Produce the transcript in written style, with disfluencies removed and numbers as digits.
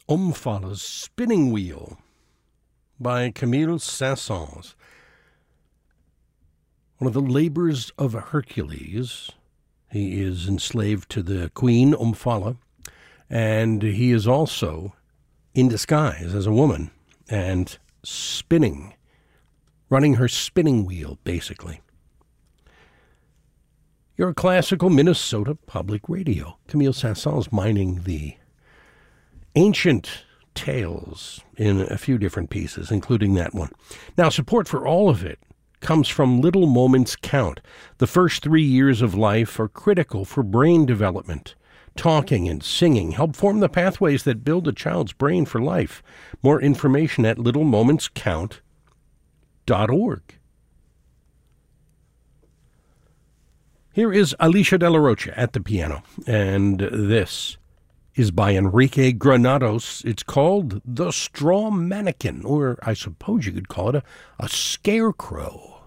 Omphala's Spinning Wheel by Camille Saint-Saëns. One of the labors of Hercules. He is enslaved to the queen, Omphala, and he is also in disguise as a woman and spinning, running her spinning wheel, basically. Your classical Minnesota public radio. Camille Saint-Saëns mining the ancient tales in a few different pieces, including that one. Now, support for all of it comes from Little Moments Count. The first 3 years of life are critical for brain development. Talking and singing help form the pathways that build a child's brain for life. More information at littlemomentscount.org. Here is Alicia De La Rocha at the piano, and this is by Enrique Granados. It's called The Straw Mannequin, or I suppose you could call it a scarecrow.